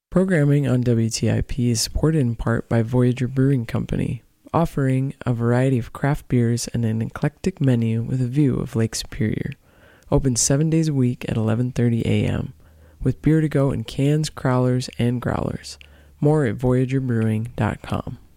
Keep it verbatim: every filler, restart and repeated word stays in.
Programming on W T I P is supported in part by Voyager Brewing Company, offering a variety of craft beers and an eclectic menu with a view of Lake Superior. Open seven days a week at eleven thirty a.m. with beer to go in cans, crowlers, and growlers. More at voyager brewing dot com.